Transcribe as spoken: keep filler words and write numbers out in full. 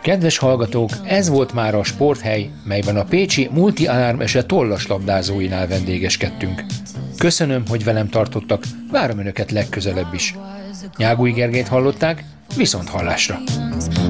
Kedves hallgatók, ez volt már a Sporthely, melyben a pécsi Multi Alarm Ese tollas labdázóinál vendégeskedtünk. Köszönöm, hogy velem tartottak, várom önöket legközelebb is. Nyágúj Gergelyt hallották, viszont hallásra!